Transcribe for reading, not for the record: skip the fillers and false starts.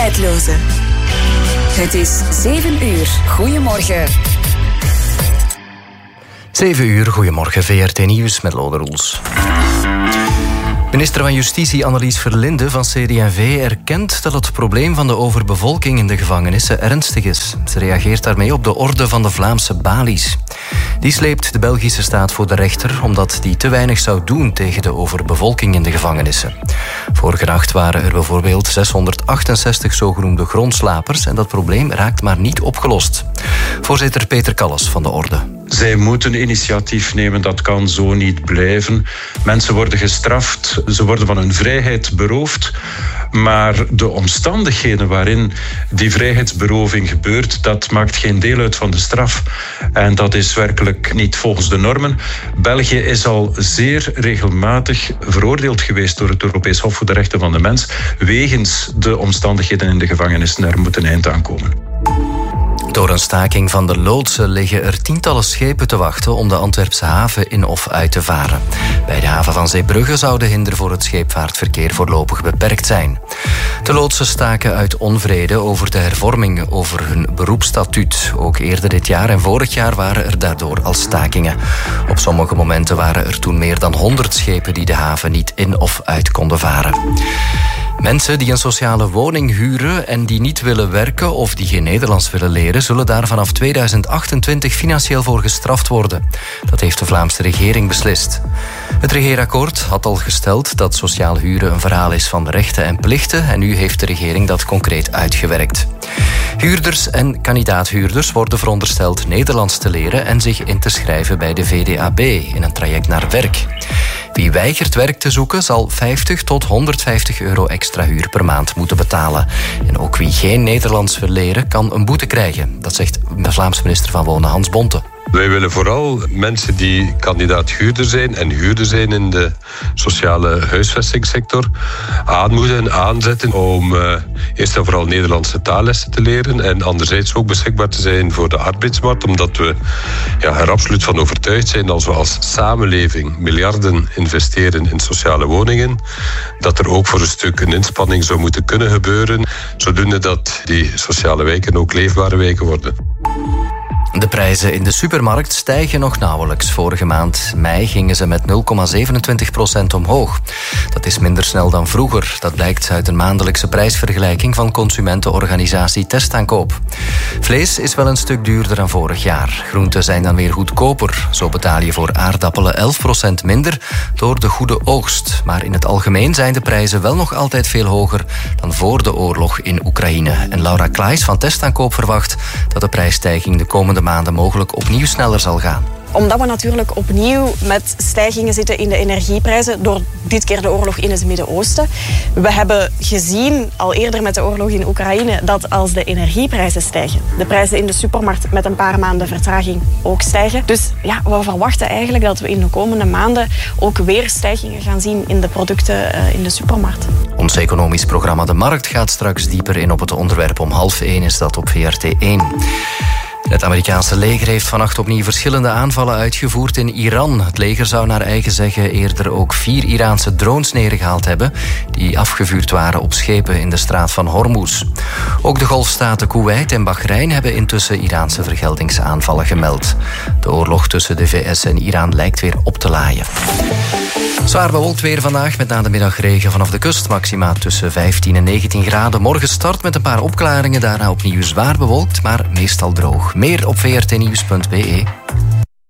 tijdloze. Het is 7 uur. Goedemorgen. 7 uur, goedemorgen. VRT Nieuws met Lode Roels. Minister van Justitie Annelies Verlinde van CD&V erkent dat het probleem van de overbevolking in de gevangenissen ernstig is. Ze reageert daarmee op de orde van de Vlaamse balies. Die sleept de Belgische staat voor de rechter omdat die te weinig zou doen tegen de overbevolking in de gevangenissen. Vorige nacht waren er bijvoorbeeld 668 zogenoemde grondslapers en dat probleem raakt maar niet opgelost. Voorzitter Peter Kalles van de orde. Zij moeten initiatief nemen, dat kan zo niet blijven. Mensen worden gestraft, ze worden van hun vrijheid beroofd. Maar de omstandigheden waarin die vrijheidsberoving gebeurt, dat maakt geen deel uit van de straf. En dat is werkelijk niet volgens de normen. België is al zeer regelmatig veroordeeld geweest door het Europees Hof voor de Rechten van de Mens wegens de omstandigheden in de gevangenissen. Er moet een eind aan komen. Door een staking van de loodsen liggen er tientallen schepen te wachten om de Antwerpse haven in of uit te varen. Bij de haven van Zeebrugge zou de hinder voor het scheepvaartverkeer voorlopig beperkt zijn. De loodsen staken uit onvrede over de hervorming over hun beroepsstatuut. Ook eerder dit jaar en vorig jaar waren er daardoor al stakingen. Op sommige momenten waren er toen meer dan 100 schepen die de haven niet in of uit konden varen. Mensen die een sociale woning huren en die niet willen werken of die geen Nederlands willen leren, zullen daar vanaf 2028 financieel voor gestraft worden. Dat heeft de Vlaamse regering beslist. Het regeerakkoord had al gesteld dat sociaal huren een verhaal is van rechten en plichten en nu heeft de regering dat concreet uitgewerkt. Huurders en kandidaathuurders worden verondersteld Nederlands te leren en zich in te schrijven bij de VDAB in een traject naar werk. Wie weigert werk te zoeken zal 50 tot 150 euro extra huur per maand moeten betalen. En ook wie geen Nederlands wil leren kan een boete krijgen. Dat zegt de Vlaamse minister van Wonen Hans Bonte. Wij willen vooral mensen die kandidaat huurder zijn en huurder zijn in de sociale huisvestingssector aanmoedigen, aanzetten om eerst en vooral Nederlandse taallessen te leren en anderzijds ook beschikbaar te zijn voor de arbeidsmarkt, omdat we er absoluut van overtuigd zijn als we als samenleving miljarden investeren in sociale woningen, dat er ook voor een stuk een inspanning zou moeten kunnen gebeuren, zodoende dat die sociale wijken ook leefbare wijken worden. De prijzen in de supermarkt stijgen nog nauwelijks. Vorige maand mei gingen ze met 0,27% omhoog. Dat is minder snel dan vroeger. Dat blijkt uit een maandelijkse prijsvergelijking van consumentenorganisatie Testaankoop. Vlees is wel een stuk duurder dan vorig jaar. Groenten zijn dan weer goedkoper. Zo betaal je voor aardappelen 11% minder door de goede oogst. Maar in het algemeen zijn de prijzen wel nog altijd veel hoger dan voor de oorlog in Oekraïne. En Laura Klaes van Testaankoop verwacht dat de prijsstijging de komende maanden mogelijk opnieuw sneller zal gaan. Omdat we natuurlijk opnieuw met stijgingen zitten in de energieprijzen door dit keer de oorlog in het Midden-Oosten. We hebben gezien, al eerder met de oorlog in Oekraïne, dat als de energieprijzen stijgen, de prijzen in de supermarkt met een paar maanden vertraging ook stijgen. Dus ja, we verwachten eigenlijk dat we in de komende maanden ook weer stijgingen gaan zien in de producten in de supermarkt. Ons economisch programma De Markt gaat straks dieper in op het onderwerp. Om 12:30 is dat op VRT 1. Het Amerikaanse leger heeft vannacht opnieuw verschillende aanvallen uitgevoerd in Iran. Het leger zou naar eigen zeggen eerder ook 4 Iraanse drones neergehaald hebben die afgevuurd waren op schepen in de straat van Hormuz. Ook de golfstaten Koeweit en Bahrein hebben intussen Iraanse vergeldingsaanvallen gemeld. De oorlog tussen de VS en Iran lijkt weer op te laaien. Zwaar bewolkt weer vandaag met na de middag regen vanaf de kust. Maxima tussen 15 en 19 graden. Morgen start met een paar opklaringen. Daarna opnieuw zwaar bewolkt, maar meestal droog. Meer op vrtnieuws.be.